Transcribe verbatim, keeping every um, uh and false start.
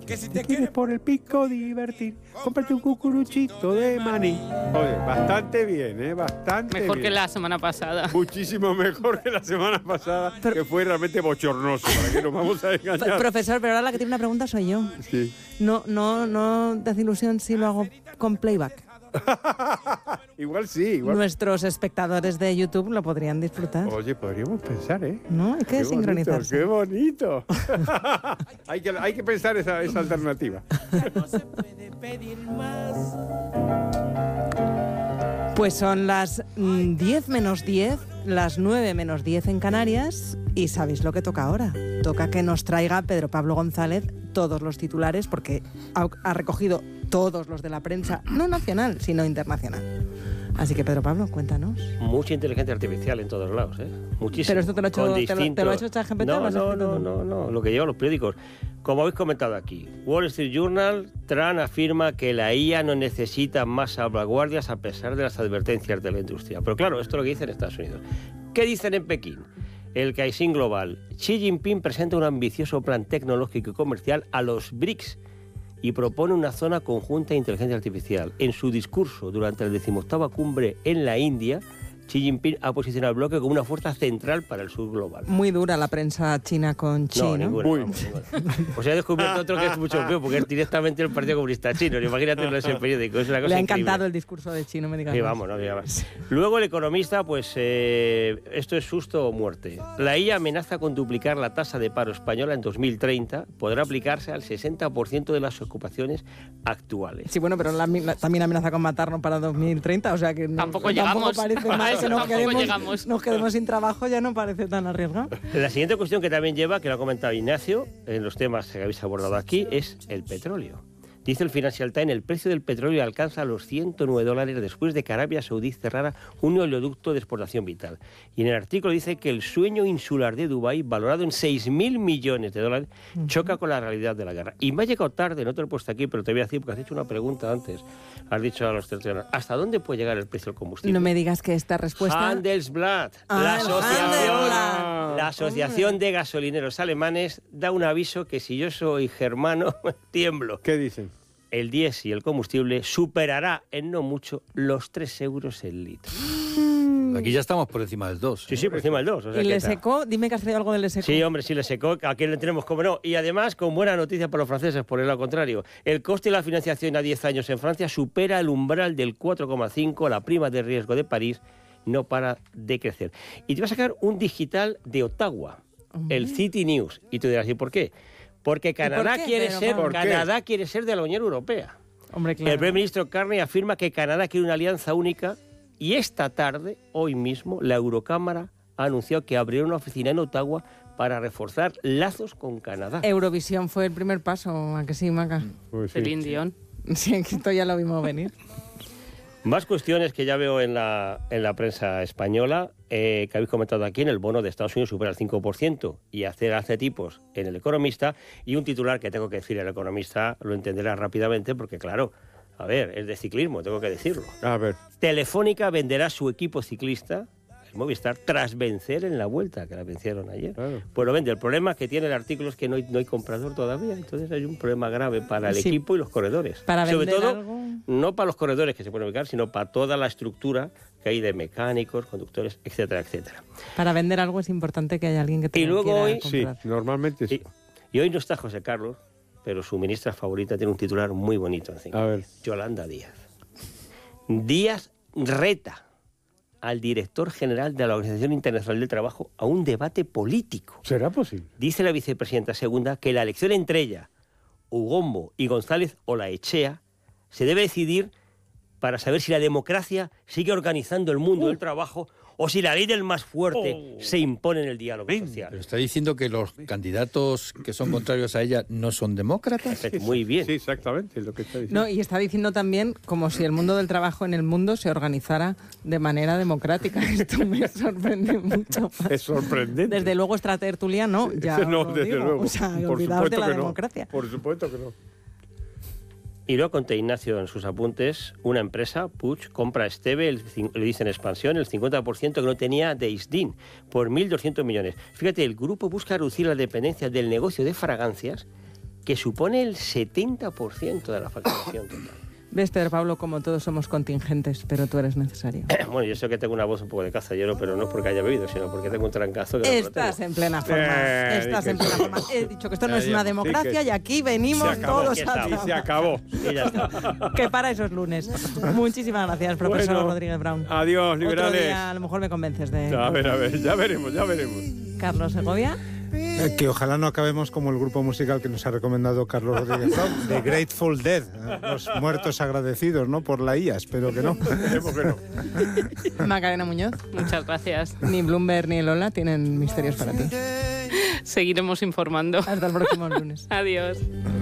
Que si te quieres por el pico divertir, cómprate un cucuruchito de maní. Oye, bastante bien, ¿eh? Bastante Mejor bien. que la semana pasada. Muchísimo mejor que la semana pasada, pero, que fue realmente bochornoso, para que nos vamos a engañar. Profesor, pero ahora la que tiene una pregunta soy yo. Sí. No, no, no te hace ilusión si lo hago con playback. Igual sí, igual. Nuestros espectadores de YouTube lo podrían disfrutar. Oye, podríamos pensar, ¿eh? No, hay que qué sincronizarse. Bonito, ¡Qué bonito! hay, que, hay que pensar esa, esa alternativa. No se puede pedir más. Pues son las mm, diez menos diez, las nueve menos diez en Canarias, y ¿sabéis lo que toca ahora? Toca que nos traiga Pedro Pablo González todos los titulares, porque ha, ha recogido todos los de la prensa, no nacional, sino internacional. Así que, Pedro Pablo, cuéntanos. Mucha inteligencia artificial en todos lados, ¿eh? Muchísimo. Pero esto te lo ha hecho, Con te lo, distintos... te lo ha hecho ChatGPT. No, ¿O lo has no, escrito no, tú? no, no, lo que llevan los periódicos. Como habéis comentado aquí, Wall Street Journal, Trump afirma que la I A no necesita más salvaguardias a pesar de las advertencias de la industria. Pero claro, esto es lo que dicen en Estados Unidos. ¿Qué dicen en Pekín? El Caixin Global. Xi Jinping presenta un ambicioso plan tecnológico y comercial a los BRICS y propone una zona conjunta de inteligencia artificial. En su discurso durante la decimoctava cumbre en la India, Xi Jinping ha posicionado el bloque como una fuerza central para el sur global. Muy dura la prensa china con Xi, ¿no? No, ninguna, Muy. no, ninguna. Pues he descubierto otro que es mucho peor, porque es directamente el Partido Comunista Chino. Imagínate en ese periódico, es una cosa Le ha increíble. encantado el discurso de Xi, no me digas Sí, más. vamos, no diga más. Luego el economista, pues eh, esto es susto o muerte. La I A amenaza con duplicar la tasa de paro española en dos mil treinta. Podrá aplicarse al sesenta por ciento de las ocupaciones actuales. Sí, bueno, pero la, la, también amenaza con matarnos para dos mil treinta, o sea que no, Tampoco llegamos. parece Para mal eso que nos tampoco quedemos, llegamos. nos quedemos sin trabajo, ya no parece tan arriesgado. La siguiente cuestión que también lleva, que lo ha comentado Ignacio, en los temas que habéis abordado aquí, es el petróleo. Dice el Financial Times, el precio del petróleo alcanza los ciento nueve dólares después de que Arabia Saudí cerrara un oleoducto de exportación vital. Y en el artículo dice que el sueño insular de Dubái, valorado en seis mil millones de dólares, choca con la realidad de la guerra. Y me ha llegado tarde, no te lo he puesto aquí, pero te voy a decir, porque has hecho una pregunta antes. Has dicho a los tertulianos, ¿hasta dónde puede llegar el precio del combustible? No me digas que esta respuesta... Handelsblatt, Ah, la el asociación, Handelsblatt. la asociación de gasolineros alemanes da un aviso que si yo soy germano, tiemblo. ¿Qué dicen? El diésel y el combustible superará en no mucho los tres euros el litro. Aquí ya estamos por encima del dos. Sí, sí, por encima del dos. O sea ¿Y que le está. secó? Dime que has traído algo de le secó. Sí, hombre, sí le secó. Aquí le tenemos como no. Y además, con buena noticia para los franceses, por el lado contrario. El coste de la financiación a diez años en Francia supera el umbral del cuatro coma cinco. La prima de riesgo de París no para de crecer. Y te voy a sacar un digital de Ottawa, Hombre. el City News. Y tú dirás, ¿y por qué? Porque Canadá qué, quiere Pedro ser, Pablo? ¿Por qué? Canadá quiere ser de la Unión Europea. Hombre, El claro. primer ministro Carney afirma que Canadá quiere una alianza única y esta tarde, hoy mismo, la Eurocámara ha anunciado que abrirá una oficina en Ottawa para reforzar lazos con Canadá. Eurovisión fue el primer paso, ¿a que sí, Maca? Pues sí. Celine Dion. Sí, que esto ya lo vimos venir. Más cuestiones que ya veo en la, en la prensa española, eh, que habéis comentado aquí, en el bono de Estados Unidos supera el cinco por ciento y hacer hace tipos en El Economista, y un titular que tengo que decir, El Economista lo entenderá rápidamente porque, claro, a ver, es de ciclismo, tengo que decirlo. A ver. Telefónica venderá su equipo ciclista, el Movistar, tras vencer en la Vuelta, que la vencieron ayer. Claro. Pues lo vende. El problema que tiene el artículo es que no hay, no hay comprador todavía, entonces hay un problema grave para el Sí. equipo y los corredores. Para Sobre vender todo, algo... no para los corredores que se pueden ubicar, sino para toda la estructura que hay de mecánicos, conductores, etcétera, etcétera. Para vender algo es importante que haya alguien que te Y lo luego quiera hoy- Sí, comprar. normalmente sí. Y, y hoy no está José Carlos, pero su ministra favorita tiene un titular muy bonito encima. A ver. Yolanda Díaz. Díaz reta al director general de la Organización Internacional del Trabajo a un debate político. ¿Será posible? Dice la vicepresidenta segunda que la elección entre ella, Ugombo y González Olaechea se debe decidir para saber si la democracia sigue organizando el mundo del trabajo o si la ley del más fuerte se impone en el diálogo social. Pero está diciendo que los candidatos que son contrarios a ella no son demócratas. Muy bien. Sí, exactamente, es lo que está diciendo. No, y está diciendo también como si el mundo del trabajo en el mundo se organizara de manera democrática. Esto me sorprende mucho. Es sorprendente. Desde luego esta tertulia no, ya no, lo desde digo. luego. O sea, Por olvidaos de supuesto la que no. democracia. Por supuesto que no. Y luego conté Ignacio en sus apuntes, una empresa, Puig, compra a Esteve, el, cin- le dice en expansión, el cincuenta por ciento que no tenía de Isdin, por mil doscientos millones. Fíjate, el grupo busca reducir la dependencia del negocio de fragancias que supone el setenta por ciento de la facturación total. Ves, Pedro Pablo, como todos somos contingentes, pero tú eres necesario. Bueno, yo sé que tengo una voz un poco de cazallero, pero no es porque haya bebido, sino porque tengo un trancazo que no lo Estás tengo. en plena forma. Eh, Estás di en que plena sí. forma. He dicho que esto no Ya, es ya, una sí, democracia que y aquí venimos se acabó, todos aquí a estamos. Y se trabajar. acabó. Y ya está. Que para esos lunes. Muchísimas gracias, profesor Bueno, Rodríguez Brown. Adiós, Otro liberales. día a lo mejor me convences de... A ver, a ver, ya veremos, ya veremos. Carlos Segovia. Eh, que ojalá no acabemos como el grupo musical que nos ha recomendado Carlos Rodríguez Brown, The Grateful Dead, eh, los muertos agradecidos, ¿no? Por la I A, espero que no. Esperemos que no. Macarena Muñoz. Muchas gracias. Ni Bloomberg ni Lola tienen misterios para ti. Seguiremos informando. Hasta el próximo lunes. Adiós.